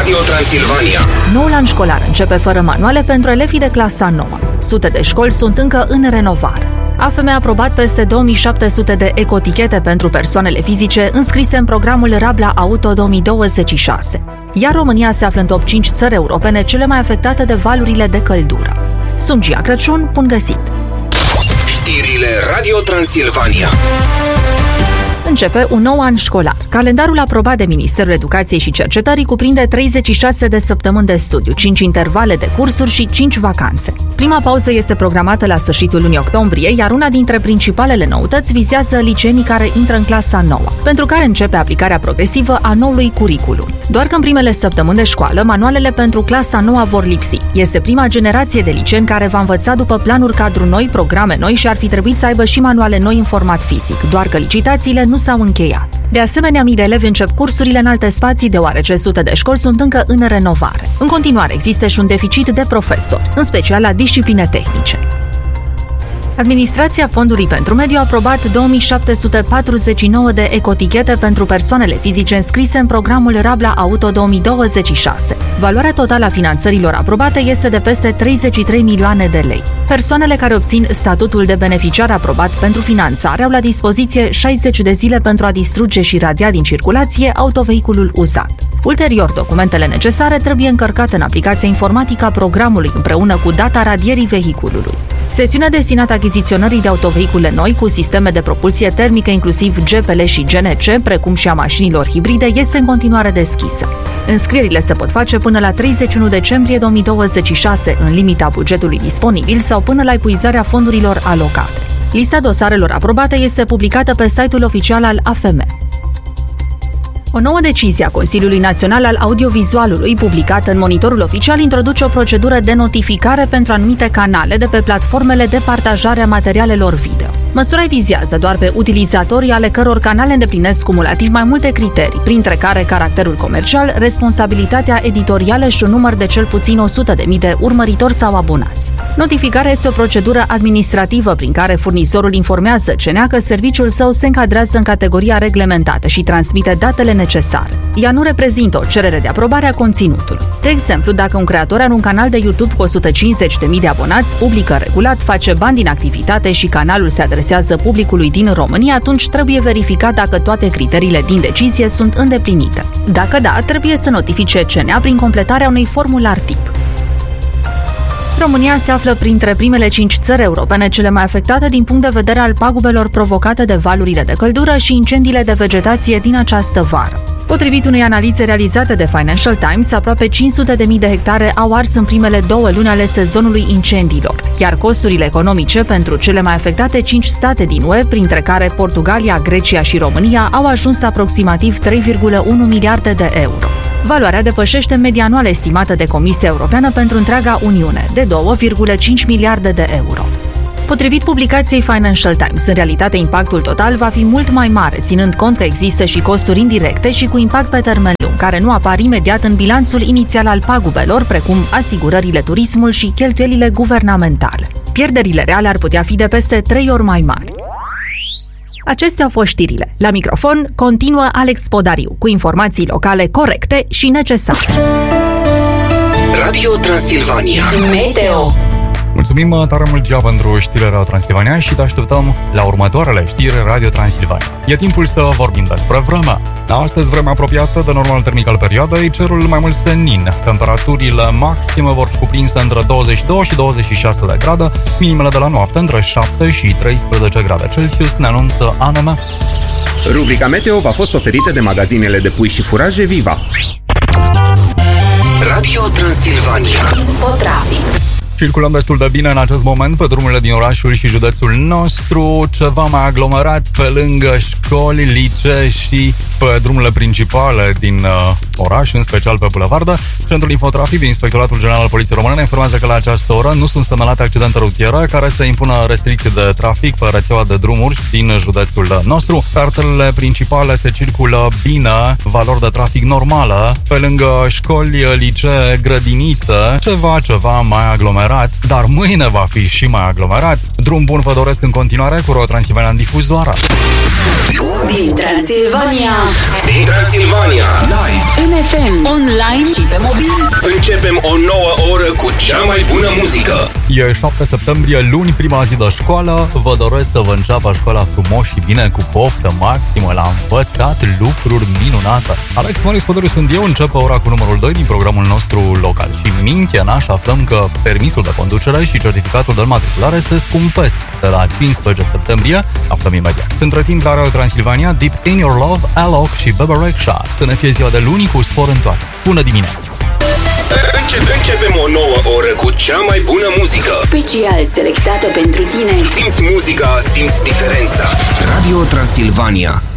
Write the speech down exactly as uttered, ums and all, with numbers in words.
Radio Transilvania. Noul an școlar începe fără manuale pentru elevii de clasa nouă. Sute de școli sunt încă în renovare. A F M a aprobat peste două mii șapte sute de ecotichete pentru persoanele fizice înscrise în programul Rabla Auto două mii douăzeci și șase. Iar România se află în top cinci țări europene cele mai afectate de valurile de căldură. Sunt Gia Crăciun, bun găsit! Știrile Radio Transilvania. Începe un nou an școlar. Calendarul aprobat de Ministerul Educației și Cercetării cuprinde treizeci și șase de săptămâni de studiu, cinci intervale de cursuri și cinci vacanțe. Prima pauză este programată la sfârșitul lunii octombrie, iar una dintre principalele noutăți vizează liceenii care intră în clasa nouă, pentru care începe aplicarea progresivă a noului curiculum. Doar că în primele săptămâni de școală, manualele pentru clasa nouă vor lipsi. Este prima generație de liceeni care va învăța după planuri cadru noi, programe noi și ar fi trebuit să aibă și manuale noi în format fizic, doar că licitațiile nu s-au încheiat. De asemenea, mii de elevi încep cursurile în alte spații, deoarece sute de școli sunt încă în renovare. În continuare, există și un deficit de profesori, în special la discipline tehnice. Administrația Fondului pentru Mediu a aprobat două mii șapte sute patruzeci și nouă de ecotichete pentru persoanele fizice înscrise în programul Rabla Auto două mii douăzeci și șase. Valoarea totală a finanțărilor aprobate este de peste treizeci și trei milioane de lei. Persoanele care obțin statutul de beneficiar aprobat pentru finanțare au la dispoziție șaizeci de zile pentru a distruge și radia din circulație autovehiculul uzat. Ulterior, documentele necesare trebuie încărcate în aplicația informatică a programului împreună cu data radierii vehiculului. Sesiunea destinată achiziționării de autovehicule noi cu sisteme de propulsie termică, inclusiv G P L și G N C, precum și a mașinilor hibride, este în continuare deschisă. Înscrierile se pot face până la treizeci și unu decembrie două mii douăzeci și șase, în limita bugetului disponibil sau până la epuizarea fondurilor alocate. Lista dosarelor aprobate este publicată pe site-ul oficial al A F M. O nouă decizie a Consiliului Național al Audiovizualului, publicată în Monitorul Oficial, introduce o procedură de notificare pentru anumite canale de pe platformele de partajare a materialelor video. Măsura vizează doar pe utilizatorii ale căror canale îndeplinesc cumulativ mai multe criterii, printre care caracterul comercial, responsabilitatea editorială și un număr de cel puțin o sută de mii de urmăritori sau abonați. Notificarea este o procedură administrativă prin care furnizorul informează C N A că serviciul său se încadrează în categoria reglementată și transmite datele necesare. Ea nu reprezintă o cerere de aprobare a conținutului. De exemplu, dacă un creator are un canal de YouTube cu o sută cincizeci de mii de abonați, publică regulat, face bani din activitate și canalul se adresează publicului din România, atunci trebuie verificat dacă toate criteriile din decizie sunt îndeplinite. Dacă da, trebuie să notifice C N A prin completarea unui formular tip. România se află printre primele cinci țări europene cele mai afectate din punct de vedere al pagubelor provocate de valurile de căldură și incendiile de vegetație din această vară. Potrivit unei analize realizate de Financial Times, aproape cinci sute de mii de hectare au ars în primele două luni ale sezonului incendiilor, iar costurile economice pentru cele mai afectate cinci state din U E, printre care Portugalia, Grecia și România, au ajuns aproximativ trei virgulă unu miliarde de euro. Valoarea depășește media anuală estimată de Comisia Europeană pentru întreaga Uniune, de două virgulă cinci miliarde de euro. Potrivit publicației Financial Times, în realitate impactul total va fi mult mai mare, ținând cont că există și costuri indirecte și cu impact pe termen lung, care nu apar imediat în bilanțul inițial al pagubelor, precum asigurările, turismul și cheltuielile guvernamentale. Pierderile reale ar putea fi de peste trei ori mai mari. Acestea au fost știrile. La microfon continuă Alex Podariu, cu informații locale corecte și necesare. Radio Transilvania. Meteo. Mulțumim tare mult, Gia, pentru știrile Radio Transilvania și te așteptăm la următoarele știri Radio Transilvania. E timpul să vorbim despre vreme. Astăzi, vremea apropiată de normalul termic al perioadei, cerul mai mult senin. Temperaturile maxime vor fi cuprinse între douăzeci și doi și douăzeci și șase de grade, minimele de la noapte între șapte și treisprezece grade Celsius, ne anunță A N M. Rubrica Meteo v-a fost oferită de magazinele de pui și furaje Viva. Radio Transilvania. Infotrafic. Circulăm destul de bine în acest moment pe drumurile din orașul și județul nostru, ceva mai aglomerat pe lângă școli, licee și pe drumurile principale din uh, oraș, în special pe bulevardă. Centrul Infotrafic din Inspectoratul General al Poliției Române ne informează că la această oră nu sunt semnalate accidente rutiere care să impună restricții de trafic pe rețeaua de drumuri din județul nostru. Pe arterele principale se circulă bine, valori de trafic normală, pe lângă școli, licee, grădinițe, ceva, ceva mai aglomerat. Dar mâine va fi și mai aglomerat. Drum bun vă doresc în continuare cu Radio Transilvania în difuzoară. Din Transilvania, din Transilvania. Live, În F M, online și pe mobil. Începem o nouă oră cu cea mai bună muzică. E șapte septembrie, luni, prima zi de școală. Vă doresc să vă înceapă școala frumos și bine, cu poftă maximă la învățat lucruri minunate. Alex Moris Pădăru sunt eu, începe ora cu numărul doi din programul nostru local. Și minte în așa aflăm că permisul de conducere și certificatul de matriculare se scumpesc de la cincisprezece septembrie. Aflăm imediat. Între timp, la Radio Transilvania, Deep in Your Love, Alok și Bebe Rexha. Până fie ziua de luni cu spor în toate. Bună dimineața! Începem, începem o nouă oră cu cea mai bună muzică. Special selectată pentru tine. Simți muzica, simți diferența. Radio Transilvania.